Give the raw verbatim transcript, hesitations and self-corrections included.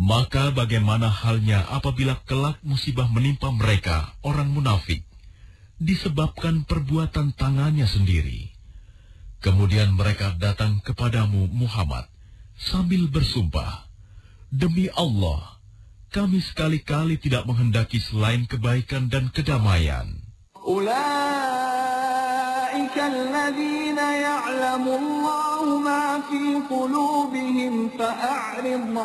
Maka bagaimana halnya apabila kelak musibah menimpa mereka, orang munafik, disebabkan perbuatan tangannya sendiri. Kemudian mereka datang kepadamu Muhammad sambil bersumpah, "Demi Allah, kami sekali-kali tidak menghendaki selain kebaikan dan kedamaian." أولئك الذين يعلم الله ما في قلوبهم فأعرض